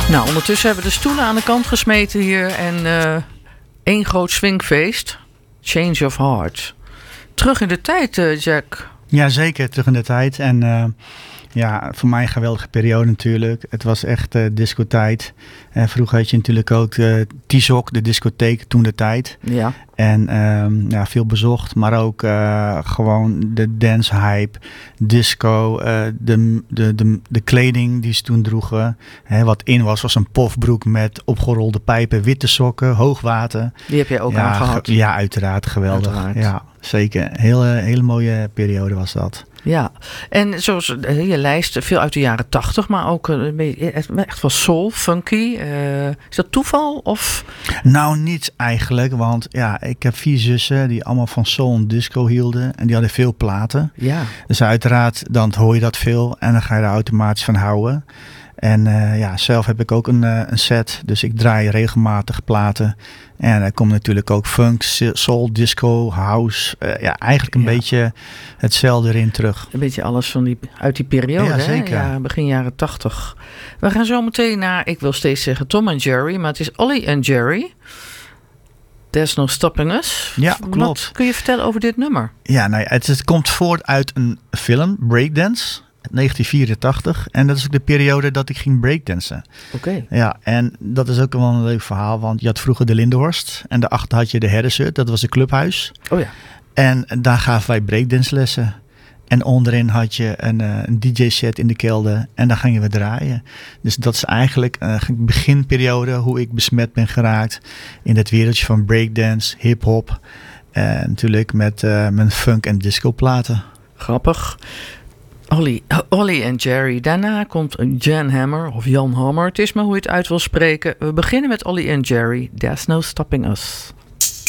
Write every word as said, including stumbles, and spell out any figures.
Nou, ondertussen hebben we de stoelen aan de kant gesmeten hier en uh, één groot swingfeest. Change of Heart. Terug in de tijd, uh, Jack. Ja, zeker. Terug in de tijd. En uh, ja, voor mij een geweldige periode natuurlijk. Het was echt uh, discotijd. En vroeger had je natuurlijk ook uh, T-Zok, de discotheek, toen de tijd. Ja. En um, ja, veel bezocht, maar ook uh, gewoon de dance hype, disco, uh, de, de, de, de kleding die ze toen droegen. Hè, wat in was, was een pofbroek met opgerolde pijpen, witte sokken, hoogwater. Die heb jij ook ja, aangehad? Ge- ja, uiteraard. Geweldig. Uiteraard. Ja, zeker. Hele, hele mooie periode was dat. Ja, en zoals je lijst, veel uit de jaren tachtig, maar ook een beetje, echt wel soul, funky. Uh, is dat toeval? Of? Nou, niets eigenlijk, want ja, ik heb vier zussen die allemaal van soul en disco hielden en die hadden veel platen. Ja. Dus uiteraard, dan hoor je dat veel en dan ga je er automatisch van houden. En uh, ja, zelf heb ik ook een, uh, een set, dus ik draai regelmatig platen. En er komt natuurlijk ook funk, soul, disco, house. Uh, ja, eigenlijk een ja. beetje hetzelfde erin terug. Een beetje alles van die, uit die periode, ja, zeker. Hè? Ja, begin jaren tachtig. We gaan zo meteen naar, ik wil steeds zeggen Tom en Jerry, maar het is Ollie en Jerry. There's No Stopping Us. Ja, klopt. Wat kun je vertellen over dit nummer? Ja, nou ja, het, het komt voort uit een film, Breakdance. negentien vierentachtig. En dat is ook de periode dat ik ging breakdansen. Oké. Okay. Ja, en dat is ook wel een leuk verhaal. Want je had vroeger de Lindenhorst. En daarachter had je de Herdershut. Dat was een clubhuis. Oh ja. En daar gaven wij breakdanslessen. En onderin had je een, uh, een D J-set in de kelder. En daar gingen we draaien. Dus dat is eigenlijk een uh, beginperiode. Hoe ik besmet ben geraakt. In het wereldje van breakdance, hip-hop. En natuurlijk met uh, mijn funk- en disco-platen. Grappig. Ollie, Ollie en Jerry. Daarna komt Jan Hammer of Jan Hammer. Het is maar hoe je het uit wil spreken. We beginnen met Ollie en Jerry. There's No Stopping Us.